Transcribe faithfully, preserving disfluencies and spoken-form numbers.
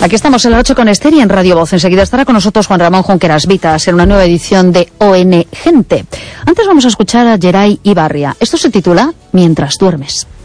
Aquí estamos en la ocho con Esther y en Radio Voz. Enseguida estará con nosotros Juan Ramón Junqueras Vitas en una nueva edición de O N Gente. Antes vamos a escuchar a Geray Ibarria. Esto se titula Mientras duermes.